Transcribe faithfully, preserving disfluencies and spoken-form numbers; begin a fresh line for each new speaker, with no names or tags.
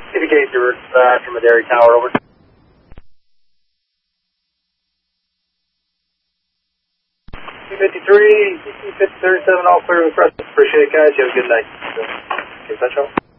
Indicate your back from the Dairy Tower, over. two fifty-three, fifty thirty-seven, all clear with Preston. Appreciate it, guys. You have a good night. Okay, touch off.